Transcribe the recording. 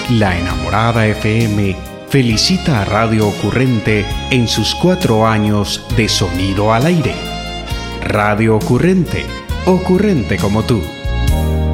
La Enamorada FM felicita a Radio Ocurrente en sus 4 años de sonido al aire. Radio Ocurrente, ocurrente como tú.